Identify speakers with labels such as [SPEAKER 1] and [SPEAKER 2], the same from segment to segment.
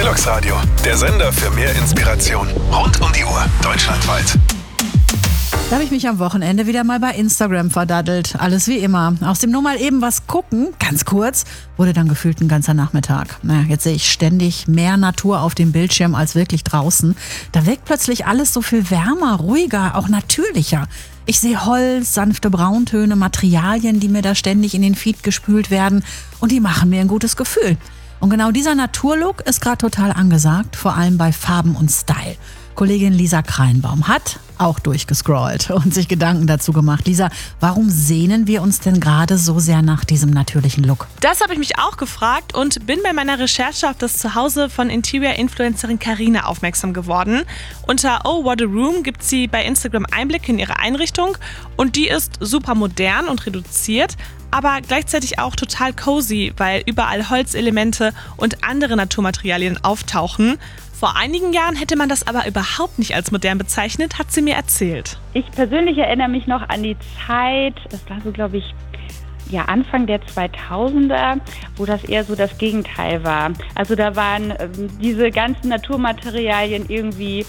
[SPEAKER 1] Brilux Radio, der Sender für mehr Inspiration. Rund um die Uhr, deutschlandweit.
[SPEAKER 2] Da habe ich mich am Wochenende wieder mal bei Instagram verdaddelt. Alles wie immer. Aus dem nur mal eben was gucken, ganz kurz, wurde dann gefühlt ein ganzer Nachmittag. Jetzt sehe ich ständig mehr Natur auf dem Bildschirm als wirklich draußen. Da wirkt plötzlich alles so viel wärmer, ruhiger, auch natürlicher. Ich sehe Holz, sanfte Brauntöne, Materialien, die mir da ständig in den Feed gespült werden. Und die machen mir ein gutes Gefühl. Und genau dieser Naturlook ist gerade total angesagt, vor allem bei Farben und Style. Kollegin Lisa Kreinbaum hat auch durchgescrollt und sich Gedanken dazu gemacht. Lisa, warum sehnen wir uns denn gerade so sehr nach diesem natürlichen Look?
[SPEAKER 3] Das habe ich mich auch gefragt und bin bei meiner Recherche auf das Zuhause von Interior-Influencerin Carina aufmerksam geworden. Unter Oh What a Room gibt sie bei Instagram Einblicke in ihre Einrichtung und die ist super modern und reduziert, aber gleichzeitig auch total cozy, weil überall Holzelemente und andere Naturmaterialien auftauchen. Vor einigen Jahren hätte man das aber überhaupt nicht als modern bezeichnet, hat sie mir erzählt.
[SPEAKER 4] Ich persönlich erinnere mich noch an die Zeit, das war so, glaube ich, Anfang der 2000er, wo das eher so das Gegenteil war. Also da waren diese ganzen Naturmaterialien irgendwie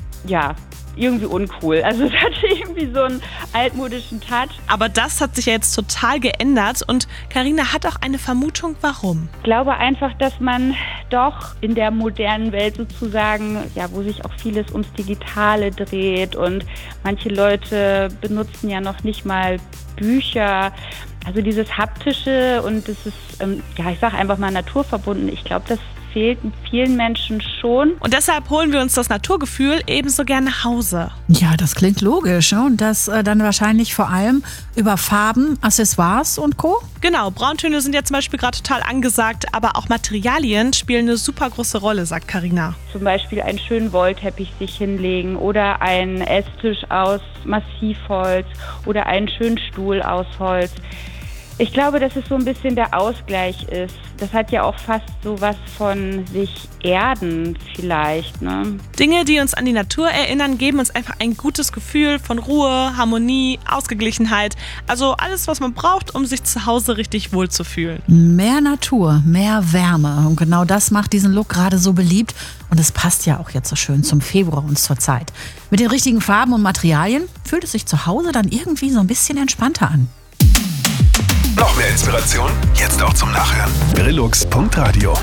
[SPEAKER 4] uncool. Also es hatte irgendwie so einen altmodischen Touch.
[SPEAKER 3] Aber das hat sich ja jetzt total geändert und Carina hat auch eine Vermutung, warum.
[SPEAKER 4] Ich glaube einfach, dass man doch in der modernen Welt sozusagen, wo sich auch vieles ums Digitale dreht und manche Leute benutzen ja noch nicht mal Bücher. Also dieses Haptische und das ist, ich sage einfach mal naturverbunden. Ich glaube, das fehlt vielen Menschen schon.
[SPEAKER 3] Und deshalb holen wir uns das Naturgefühl ebenso gern nach Hause.
[SPEAKER 2] Ja, das klingt logisch. Und das dann wahrscheinlich vor allem über Farben, Accessoires und Co.?
[SPEAKER 3] Genau, Brauntöne sind ja zum Beispiel gerade total angesagt, aber auch Materialien spielen eine super große Rolle, sagt Carina.
[SPEAKER 4] Zum Beispiel einen schönen Wollteppich sich hinlegen oder einen Esstisch aus Massivholz oder einen schönen Stuhl aus Holz. Ich glaube, dass es so ein bisschen der Ausgleich ist. Das hat ja auch fast so was von sich erden vielleicht, ne?
[SPEAKER 3] Dinge, die uns an die Natur erinnern, geben uns einfach ein gutes Gefühl von Ruhe, Harmonie, Ausgeglichenheit. Also alles, was man braucht, um sich zu Hause richtig wohlzufühlen.
[SPEAKER 2] Mehr Natur, mehr Wärme. Und genau das macht diesen Look gerade so beliebt. Und es passt ja auch jetzt so schön zum Februar und zur Zeit. Mit den richtigen Farben und Materialien fühlt es sich zu Hause dann irgendwie so ein bisschen entspannter an.
[SPEAKER 1] Noch mehr Inspiration? Jetzt auch zum Nachhören. Brilux.radio